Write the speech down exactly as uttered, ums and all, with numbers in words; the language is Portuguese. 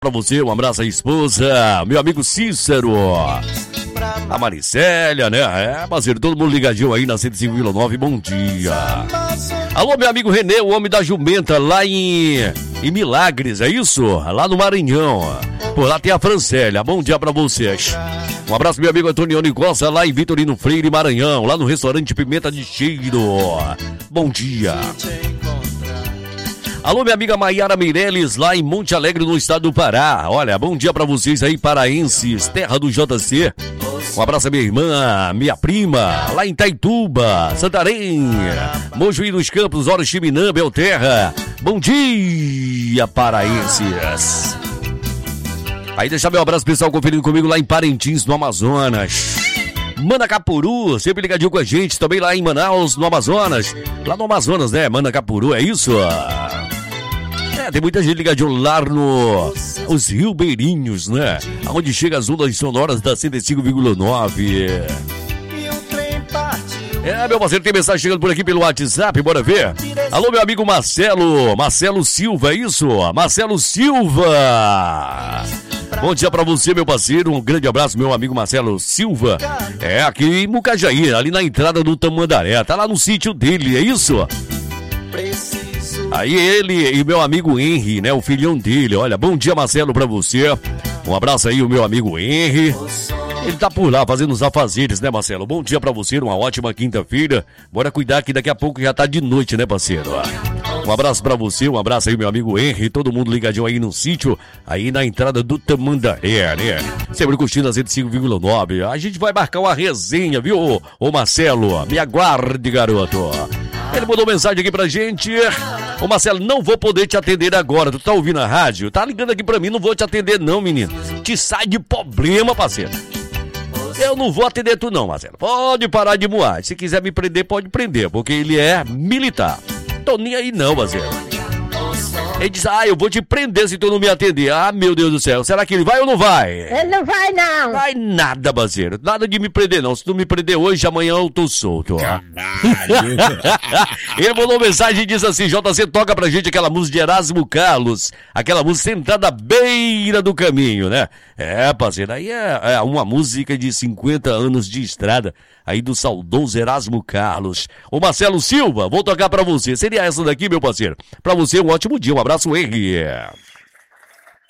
Pra você, um abraço à esposa, meu amigo Cícero, a Maricélia, né? É, parceiro, todo mundo ligadinho aí na cento e cinco vírgula nove, bom dia. Alô, meu amigo Renê, o homem da jumenta, lá em, em Milagres, é isso? Lá no Maranhão. Por lá tem a Francélia, bom dia pra vocês. Um abraço, meu amigo Antonioni Costa, lá em Vitorino Freire, Maranhão, lá no restaurante Pimenta de Cheiro. Bom dia. Alô, minha amiga Maiara Meirelles, lá em Monte Alegre, no estado do Pará. Olha, bom dia pra vocês aí, paraenses, terra do J C. Um abraço à minha irmã, minha prima, lá em Taituba, Santarém, Mojuí dos Campos, Oro Chiminã, Belterra. Bom dia, paraenses. Aí deixa meu abraço pessoal conferindo comigo lá em Parintins, no Amazonas. Manacapuru, sempre ligadinho com a gente, também lá em Manaus, no Amazonas. Lá no Amazonas, né? Manacapuru, é isso? É, tem muita gente ligadinho lá no... Os Ribeirinhos, né? Onde chega as ondas sonoras da cento e cinco vírgula nove. É, meu parceiro, tem mensagem chegando por aqui pelo WhatsApp, bora ver? Alô, meu amigo Marcelo, Marcelo Silva, é isso? Marcelo Silva! Bom dia pra você, meu parceiro, um grande abraço, meu amigo Marcelo Silva. É, aqui em Mucajaí, ali na entrada do Tamandaré, tá lá no sítio dele, é isso? Aí ele e meu amigo Henry, né, o filhão dele, olha, bom dia, Marcelo, pra você. Um abraço aí, o meu amigo Henry. Ele tá por lá fazendo os afazeres, né, Marcelo? Bom dia pra você, uma ótima quinta-feira. Bora cuidar que daqui a pouco já tá de noite, né, parceiro? Um abraço pra você, um abraço aí, meu amigo Henry, todo mundo ligadinho aí no sítio, aí na entrada do Tamandaré, né? Sempre curtindo a cento e cinco vírgula nove. A gente vai marcar uma resenha, viu, ô, ô Marcelo? Me aguarde, garoto. Ele mandou mensagem aqui pra gente. Ô Marcelo, não vou poder te atender agora. Tu tá ouvindo a rádio? Tá ligando aqui pra mim, não vou te atender não, menino. Te sai de problema, parceiro. Eu não vou atender tu não, Marcelo. Pode parar de moar. Se quiser me prender, pode prender, porque ele é militar. Tô nem aí não, parceiro. Ele diz, ah, eu vou te prender se tu não me atender. Ah, meu Deus do céu, será que ele vai ou não vai? Ele não vai, não. Vai nada, parceiro. Nada de me prender, não. Se tu me prender hoje, amanhã eu tô solto, ó. Caralho. Ele mandou mensagem e diz assim, J C, toca pra gente aquela música de Erasmo Carlos. Aquela música sentada à beira do caminho, né? É, parceiro, aí é, é uma música de cinquenta anos de estrada. Aí do saudoso Erasmo Carlos. O Marcelo Silva, vou tocar pra você. Seria essa daqui, meu parceiro. Pra você, um ótimo dia. Um abraço, Henry.